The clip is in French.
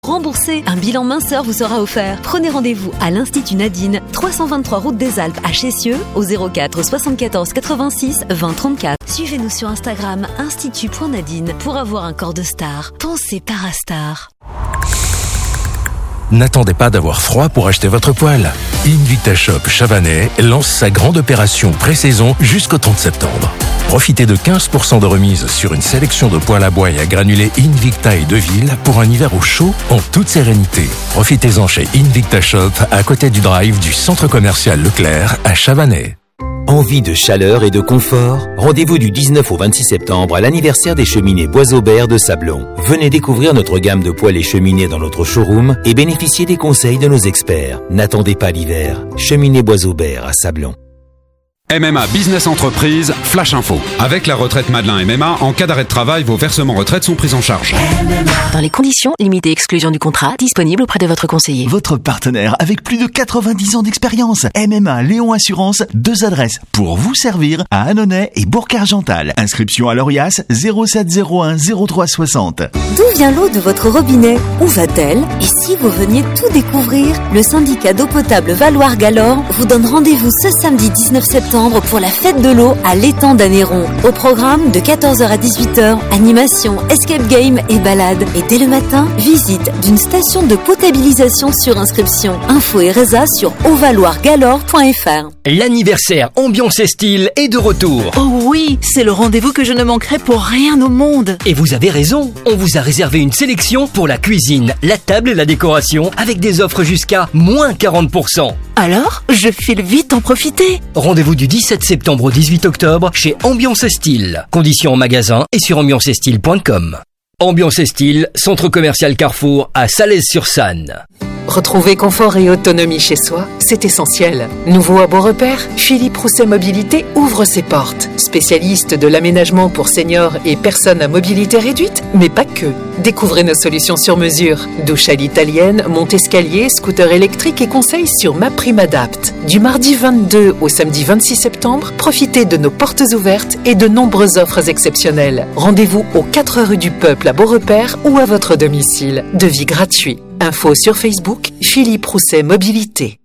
Remboursé, un bilan minceur vous sera offert. Prenez rendez-vous à l'Institut Nadine, 323 route des Alpes à Chessieux, au 04 74 86 20 34. Suivez-nous sur Instagram, institut.nadine, pour avoir un corps de star. Pensez Parastar. N'attendez pas d'avoir froid pour acheter votre poêle. Invicta-Shop Chavanais lance sa grande opération pré-saison jusqu'au 30 septembre. Profitez de 15% de remise sur une sélection de poêles à bois et à granulés Invicta et Deville pour un hiver au chaud en toute sérénité. Profitez-en chez Invicta-Shop à côté du drive du centre commercial Leclerc à Chavanais. Envie de chaleur et de confort? Rendez-vous du 19 au 26 septembre à l'anniversaire des cheminées Bois-Aubert de Sablons. Venez découvrir notre gamme de poêles et cheminées dans notre showroom et bénéficier des conseils de nos experts. N'attendez pas l'hiver. Cheminées Bois-Aubert à Sablons. MMA Business Entreprise, Flash Info. Avec la retraite Madelin MMA, en cas d'arrêt de travail, vos versements retraite sont pris en charge. Dans les conditions limitées exclusion du contrat, disponible auprès de votre conseiller. Votre partenaire avec plus de 90 ans d'expérience. MMA Léon Assurance, 2 adresses pour vous servir à Annonay et Bourg-Argental. Inscription à l'ORIAS 0701 0360. D'où vient l'eau de votre robinet? Où va-t-elle? Et si vous veniez tout découvrir, le syndicat d'eau potable Valoir-Galore vous donne rendez-vous ce samedi 19 septembre pour la fête de l'eau à l'étang d'Anéron. Au programme de 14h à 18h, animation, escape game et balade. Et dès le matin, visite d'une station de potabilisation sur inscription. Info et résa sur ovaloirgalore.fr. L'anniversaire Ambiance et Style est de retour. Oh oui, c'est le rendez-vous que je ne manquerai pour rien au monde. Et vous avez raison, on vous a réservé une sélection pour la cuisine, la table et la décoration avec des offres jusqu'à moins 40%. Alors, je file vite en profiter. Rendez-vous du 17 septembre au 18 octobre chez Ambiance et Style. Conditions en magasin et sur ambianceestyle.com. Ambiance et Style, centre commercial Carrefour à Salaise-sur-Sanne. Retrouver confort et autonomie chez soi, c'est essentiel. Nouveau à Beaurepaire, Philippe Rousset Mobilité ouvre ses portes. Spécialiste de l'aménagement pour seniors et personnes à mobilité réduite, mais pas que. Découvrez nos solutions sur mesure. Douche à l'italienne, monte-escalier, scooter électrique et conseils sur MaPrimeAdapt. Du mardi 22 au samedi 26 septembre, profitez de nos portes ouvertes et de nombreuses offres exceptionnelles. Rendez-vous aux 4 rues du Peuple à Beaurepaire ou à votre domicile. Devis gratuit. Info sur Facebook, Philippe Rousset Mobilité.